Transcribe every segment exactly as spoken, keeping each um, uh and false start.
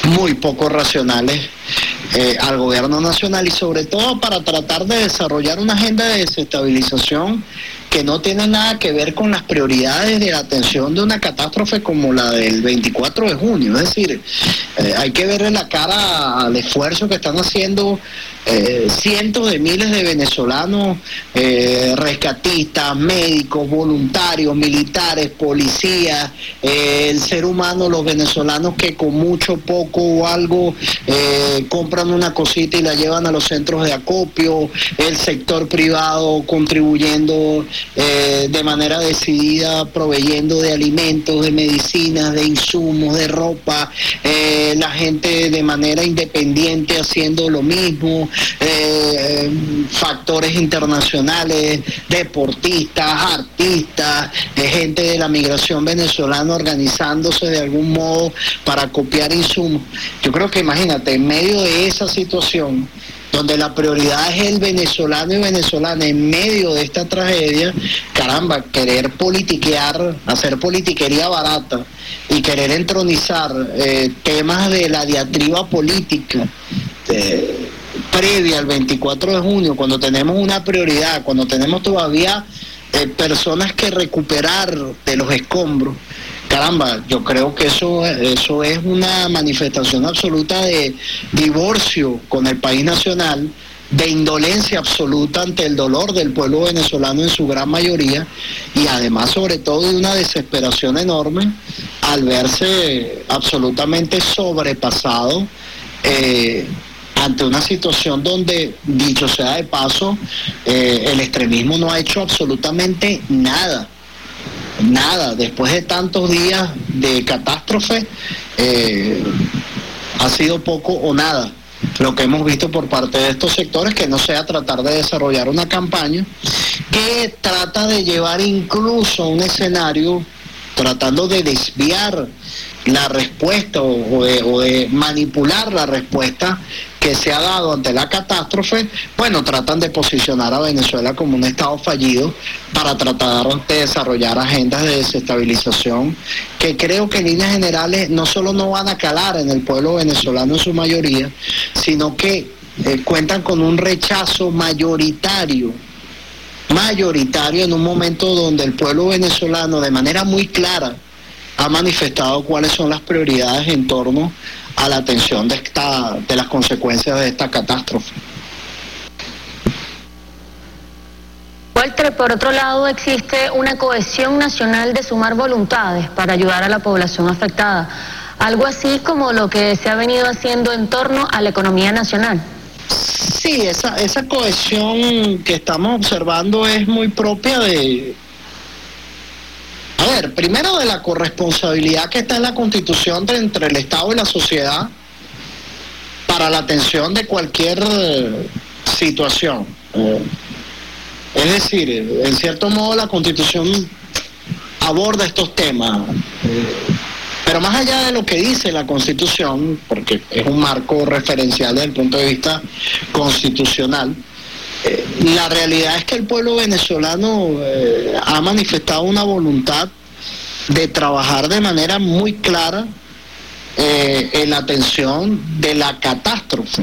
muy poco racionales eh, al gobierno nacional, y sobre todo para tratar de desarrollar una agenda de desestabilización que no tiene nada que ver con las prioridades de atención de una catástrofe como la del veinticuatro de junio. Es decir, eh, hay que verle la cara al esfuerzo que están haciendo eh, cientos de miles de venezolanos, eh, rescatistas, médicos, voluntarios, militares, policías, eh, el ser humano, los venezolanos que con mucho, poco o algo eh, compran una cosita y la llevan a los centros de acopio, el sector privado contribuyendo eh, de manera decidida, proveyendo de alimentos, de medicinas, de insumos, de ropa, eh, la gente de manera independiente haciendo lo mismo, eh, factores internacionales, deportistas, artistas, eh, gente de la migración venezolana organizándose de algún modo para copiar insumos. Yo creo que imagínate, en medio de esa situación, donde la prioridad es el venezolano y venezolana, en medio de esta tragedia, caramba, querer politiquear, hacer politiquería barata y querer entronizar eh, temas de la diatriba política eh, previa al veinticuatro de junio, cuando tenemos una prioridad, cuando tenemos todavía eh, personas que recuperar de los escombros. Caramba, yo creo que eso, eso es una manifestación absoluta de divorcio con el país nacional, de indolencia absoluta ante el dolor del pueblo venezolano en su gran mayoría, y además sobre todo de una desesperación enorme al verse absolutamente sobrepasado eh, ante una situación donde, dicho sea de paso, eh, el extremismo no ha hecho absolutamente nada. Nada, después de tantos días de catástrofe, eh, ha sido poco o nada lo que hemos visto por parte de estos sectores, que no sea tratar de desarrollar una campaña que trata de llevar incluso a un escenario tratando de desviar la respuesta o, o, de, o de manipular la respuesta que se ha dado ante la catástrofe. Bueno, tratan de posicionar a Venezuela como un estado fallido para tratar de desarrollar agendas de desestabilización que creo que en líneas generales no solo no van a calar en el pueblo venezolano en su mayoría, sino que eh, cuentan con un rechazo mayoritario mayoritario en un momento donde el pueblo venezolano de manera muy clara ha manifestado cuáles son las prioridades en torno a la atención de esta, de las consecuencias de esta catástrofe. Walter, por otro lado, existe una cohesión nacional de sumar voluntades para ayudar a la población afectada, algo así como lo que se ha venido haciendo en torno a la economía nacional. Sí, esa, esa cohesión que estamos observando es muy propia de... A ver, primero de la corresponsabilidad que está en la Constitución de, entre el Estado y la sociedad para la atención de cualquier eh, situación. Eh, es decir, en cierto modo la Constitución aborda estos temas, eh, pero más allá de lo que dice la Constitución, porque es un marco referencial desde el punto de vista constitucional, Eh, la realidad es que el pueblo venezolano eh, ha manifestado una voluntad de trabajar de manera muy clara eh, en la atención de la catástrofe,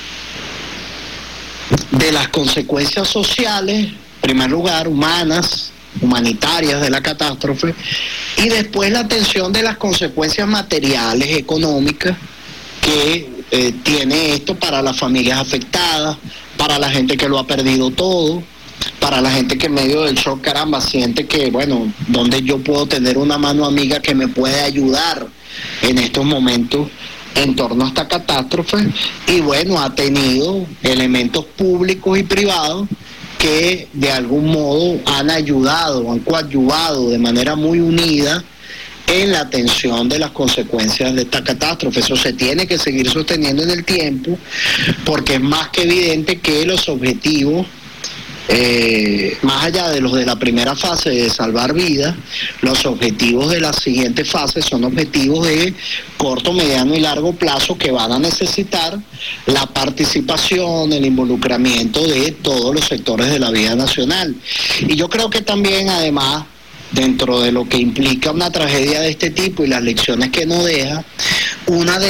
de las consecuencias sociales, en primer lugar humanas, humanitarias de la catástrofe, y después la atención de las consecuencias materiales, económicas, que eh, tiene esto para las familias afectadas, para la gente que lo ha perdido todo, para la gente que en medio del shock, caramba, siente que, bueno, ¿dónde yo puedo tener una mano amiga que me puede ayudar en estos momentos en torno a esta catástrofe? Y bueno, ha tenido elementos públicos y privados que de algún modo han ayudado, han coadyuvado de manera muy unida en la atención de las consecuencias de esta catástrofe. Eso se tiene que seguir sosteniendo en el tiempo, porque es más que evidente que los objetivos, eh, más allá de los de la primera fase de salvar vidas, los objetivos de la siguiente fase son objetivos de corto, mediano y largo plazo que van a necesitar la participación, el involucramiento de todos los sectores de la vida nacional. Y yo creo que también, además, dentro de lo que implica una tragedia de este tipo y las lecciones que nos deja, una de